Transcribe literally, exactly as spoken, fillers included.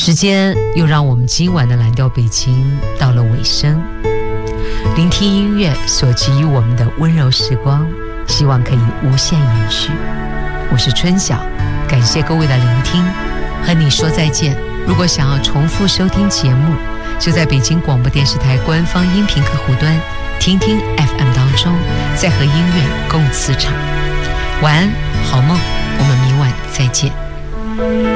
时间又让我们今晚的蓝调北京到了尾声，聆听音乐所给予我们的温柔时光，希望可以无限延续。我是春晓，感谢各位的聆听，和你说再见。如果想要重复收听节目，就在北京广播电视台官方音频客户端听听 F M 当中，再和音乐共磁场。晚安，好梦，我们明晚再见。